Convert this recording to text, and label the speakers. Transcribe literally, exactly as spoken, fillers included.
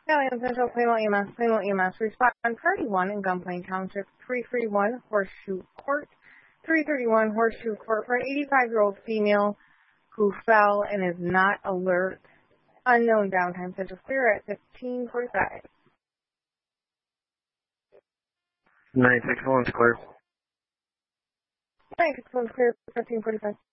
Speaker 1: Alien Central, Plainwell E M S, Plainwell E M S, respond Party one in Gunplain Township, three thirty-one Horseshoe Court, three thirty-one Horseshoe Court for an eighty-five-year-old female who fell and is not alert. Unknown downtime schedule clear at fifteen forty-five.
Speaker 2: nine six one clear.
Speaker 1: nine six one clear, fifteen forty-five.